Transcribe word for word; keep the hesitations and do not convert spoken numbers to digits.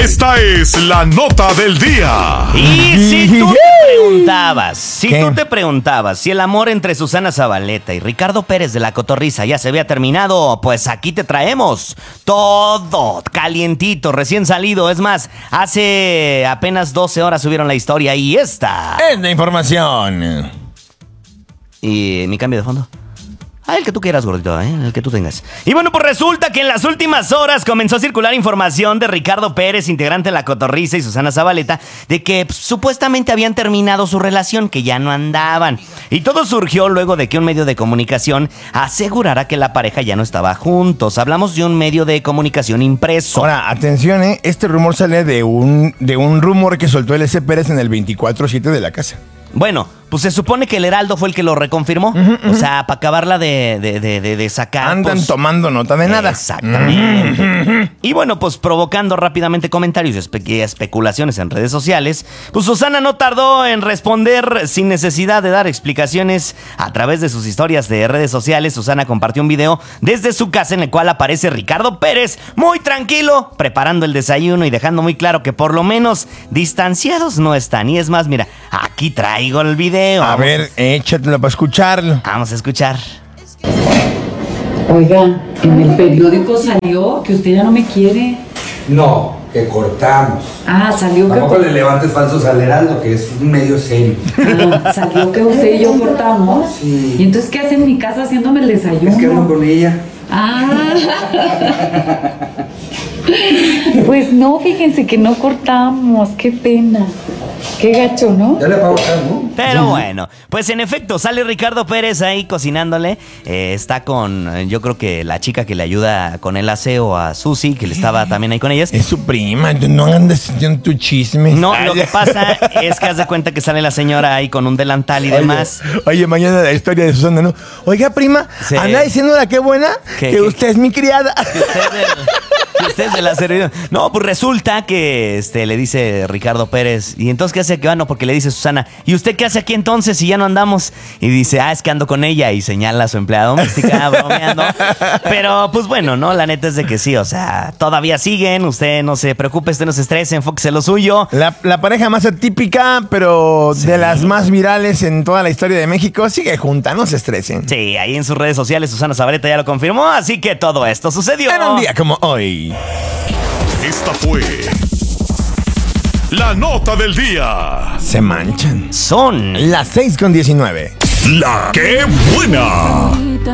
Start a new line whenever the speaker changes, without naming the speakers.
Esta es la nota del día.
Y si tú te preguntabas, si
¿Qué?
tú te preguntabas si el amor entre Susana Zabaleta y Ricardo Pérez de La Cotorrisa ya se había terminado, pues aquí te traemos todo calientito, recién salido. Es más, hace apenas doce horas subieron la historia y esta.
Es la información.
¿Y mi cambio de fondo? Ah, el que tú quieras, gordito, ¿eh? El que tú tengas. Y bueno, pues resulta que en las últimas horas comenzó a circular información de Ricardo Pérez, integrante de La Cotorrisa, y Susana Zabaleta, de que pues, supuestamente habían terminado su relación, que ya no andaban. Y todo surgió luego de que un medio de comunicación asegurara que la pareja ya no estaba juntos. Hablamos de un medio de comunicación impreso.
Ahora, atención, ¿eh? Este rumor sale de un, de un rumor que soltó el S. Pérez en el veinticuatro siete de La Casa.
Bueno, pues se supone que el Heraldo fue el que lo reconfirmó. Uh-huh, uh-huh. O sea, para acabarla de, de, de, de, de sacar.
Andan
pues,
tomando nota de nada.
Exactamente. Uh-huh. Y bueno, pues provocando rápidamente comentarios y espe- especulaciones en redes sociales, pues Susana no tardó en responder sin necesidad de dar explicaciones. A través de sus historias de redes sociales, Susana compartió un video desde su casa en el cual aparece Ricardo Pérez muy tranquilo, preparando el desayuno y dejando muy claro que por lo menos distanciados no están. Y es más, mira, aquí traigo el video.
A ver, échatelo para escucharlo.
Vamos a escuchar.
Oiga, en el periódico salió que usted ya no me quiere.
No, que cortamos.
Ah, salió que...
Tampoco le levantes falsos al Heraldo, que es un medio serio.
Ah, salió que usted y yo cortamos.
Sí.
¿Y entonces qué hace en mi casa haciéndome el desayuno?
Es que ando con ella.
Ah. Pues no, fíjense que no cortamos. Qué pena. Qué gacho, ¿no?
Ya le pago acá, ¿no?
Pero bueno, pues en efecto, sale Ricardo Pérez ahí cocinándole. Eh, está con, eh, yo creo que la chica que le ayuda con el aseo a Susi, que le estaba también ahí con ellas.
Es su prima, no andes en tu chisme.
No, lo que pasa es que haz de cuenta que sale la señora ahí con un delantal y
Oye,
demás.
Oye, mañana la historia de Susana, ¿no? Oiga, prima,
Sí.
anda diciéndola qué buena,
¿Qué,
que
qué,
usted
qué?
es mi criada.
Que usted de- que usted se la servidor. No, pues resulta que este le dice Ricardo Pérez, ¿y entonces qué hace que va? No, porque le dice Susana, ¿y usted qué hace aquí entonces si ya no andamos? Y dice, ah, es que ando con ella, y señala a su empleada doméstica bromeando. Pero pues bueno, ¿no? La neta es de que sí, o sea, todavía siguen, usted no se preocupe, usted no se estrese, enfóquese en lo suyo.
La, la pareja más atípica, pero
Sí.
de las más virales en toda la historia de México, sigue junta, no se estresen.
Sí, ahí en sus redes sociales Susana Zabaleta ya lo confirmó, así que todo esto sucedió.
En un día como hoy.
Esta fue la nota del día.
Se manchan.
Son
Las seis con diecinueve.
La que buena.